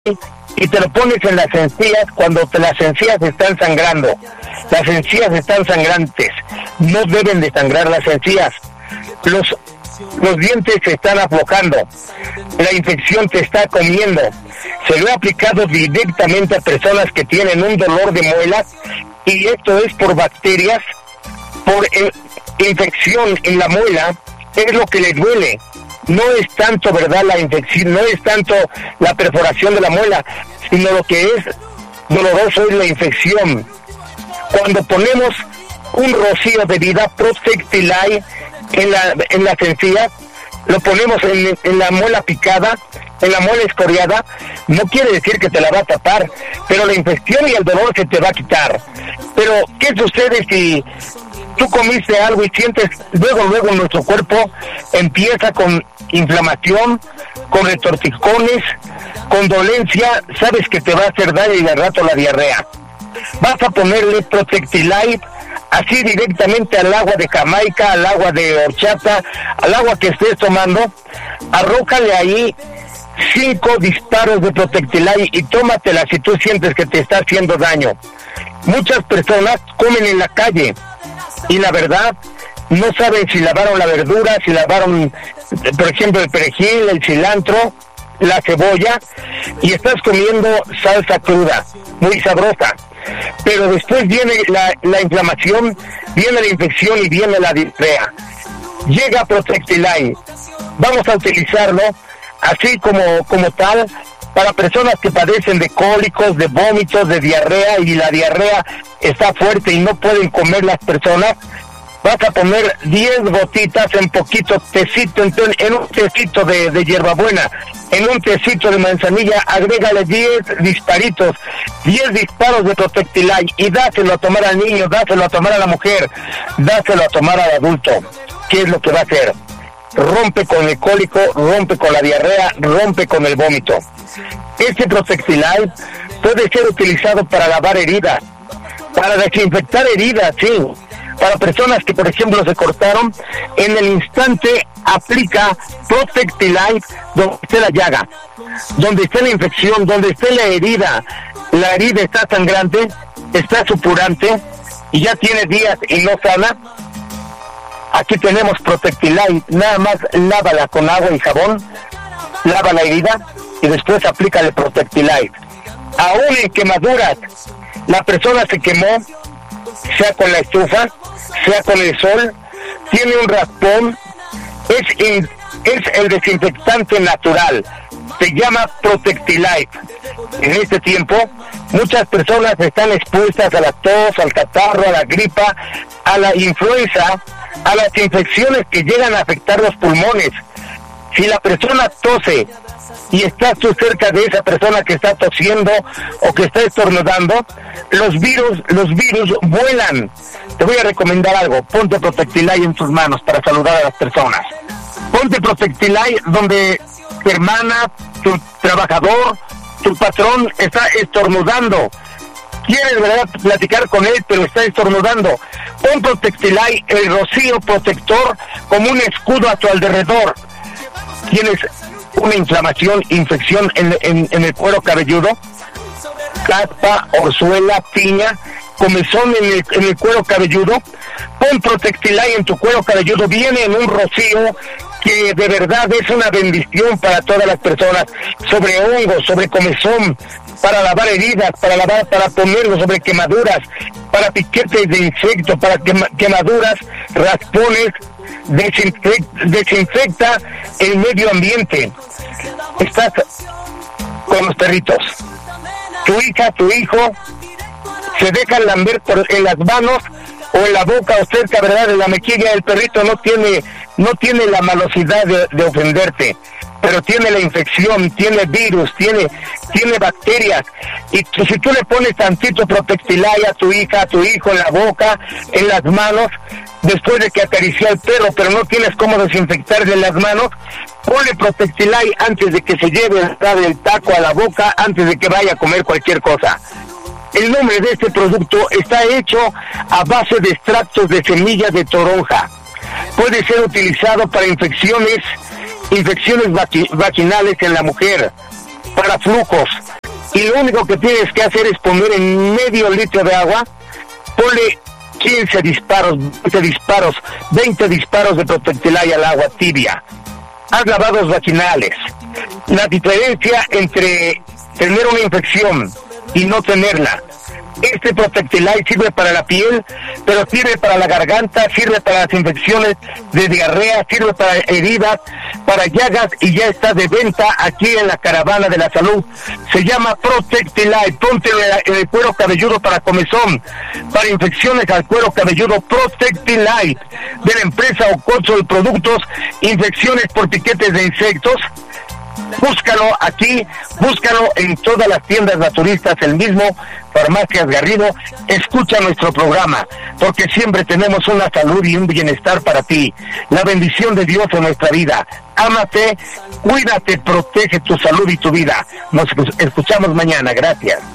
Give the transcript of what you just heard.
y te lo pones en las encías cuando las encías están sangrando. Las encías están sangrantes, no deben de sangrar las encías. Los dientes se están aflojando, la infección te está comiendo. Se lo he aplicado directamente a personas que tienen un dolor de muelas, y esto es por bacterias, por infección en la muela, es lo que les duele. No es tanto, ¿verdad?, la infección, no es tanto la perforación de la muela, sino lo que es doloroso es la infección. Cuando ponemos un rocío de Vida Protect-Life en las encías, lo ponemos en la muela picada, en la muela escoriada, no quiere decir que te la va a tapar, pero la infección y el dolor se te va a quitar. Pero, ¿qué sucede si tú comiste algo y sientes luego en nuestro cuerpo empieza con inflamación, con retortijones, con dolencia? Sabes que te va a hacer daño y al rato la diarrea. Vas a ponerle Protect-Life así directamente al agua de Jamaica, al agua de horchata, al agua que estés tomando. Arrójale ahí 5 disparos de Protect-Life y tómatela si tú sientes que te está haciendo daño. Muchas personas comen en la calle y la verdad no saben si lavaron la verdura, si lavaron, por ejemplo, el perejil, el cilantro, la cebolla, y estás comiendo salsa cruda, muy sabrosa. Pero después viene la inflamación, viene la infección y viene la diarrea. Llega Protect-Life. Vamos a utilizarlo así como tal para personas que padecen de cólicos, de vómitos, de diarrea, y la diarrea está fuerte y no pueden comer las personas. Vas a poner 10 gotitas en poquito tecito, en un tecito de hierbabuena, en un tecito de manzanilla, agrégale 10 disparitos, 10 disparos de Protect-Life, y dáselo a tomar al niño, dáselo a tomar a la mujer, dáselo a tomar al adulto. ¿Qué es lo que va a hacer? Rompe con el cólico, rompe con la diarrea, rompe con el vómito. Este Protect-Life puede ser utilizado para lavar heridas, para desinfectar heridas, sí. Para personas que, por ejemplo, se cortaron, en el instante aplica Protect-Life donde esté la llaga, donde esté la infección, donde esté la herida está sangrante, está supurante y ya tiene días y no sana. Aquí tenemos Protect-Life, nada más lávala con agua y jabón, lava la herida y después aplícale Protect-Life. Aún en quemaduras, la persona se quemó, sea con la estufa, sea con el sol, tiene un raspón, es el desinfectante natural, se llama Protect-Life. En este tiempo, muchas personas están expuestas a la tos, al catarro, a la gripa, a la influenza, a las infecciones que llegan a afectar los pulmones. Si la persona tose y estás tú cerca de esa persona que está tosiendo o que está estornudando, los virus vuelan. Te voy a recomendar algo: ponte Protect-Life en tus manos para saludar a las personas. Ponte Protect-Life donde tu hermana, tu trabajador, tu patrón está estornudando. Quieres, ¿verdad?, platicar con él, pero está estornudando. Pon Protect-Life, el rocío protector, como un escudo a tu alrededor. Tienes una inflamación, infección en el cuero cabelludo, caspa, orzuela, piña, comezón en el cuero cabelludo. Pon Protect-Life en tu cuero cabelludo, viene en un rocío que de verdad es una bendición para todas las personas, sobre hongos, sobre comezón, para lavar heridas, para ponerlo sobre quemaduras, para piquetes de insectos, para quemaduras, raspones. Desinfecta el medio ambiente. Estás con los perritos, tu hija, tu hijo se dejan lamber en las manos o en la boca o cerca, ¿verdad?, de la mejilla. El perrito no tiene la malosidad de ofenderte, pero tiene la infección, tiene virus, tiene bacterias. Y si tú le pones tantito Protect-Life a tu hija, a tu hijo, en la boca, en las manos, después de que acarició al perro, pero no tienes cómo desinfectarle las manos, ponle Protect-Life antes de que se lleve el taco a la boca, antes de que vaya a comer cualquier cosa. El nombre de este producto está hecho a base de extractos de semillas de toronja. Puede ser utilizado para infecciones vaginales en la mujer, para flujos. Y lo único que tienes que hacer es poner en medio litro de agua, ponle 15 disparos, 20 disparos de Protectilite al agua tibia. Haz lavados vaginales. La diferencia entre tener una infección y no tenerla. Este Protectilite sirve para la piel, pero sirve para la garganta, sirve para las infecciones de diarrea, sirve para heridas, para llagas, y ya está de venta aquí en la Caravana de la Salud. Se llama Protectilite. Ponte en el cuero cabelludo para comezón, para infecciones al cuero cabelludo. Protectilite, de la empresa Ocoso de Productos, infecciones por piquetes de insectos. Búscalo aquí, búscalo en todas las tiendas naturistas, el mismo Farmacias Garrido. Escucha nuestro programa, porque siempre tenemos una salud y un bienestar para ti. La bendición de Dios en nuestra vida. Ámate, cuídate, protege tu salud y tu vida. Nos escuchamos mañana. Gracias.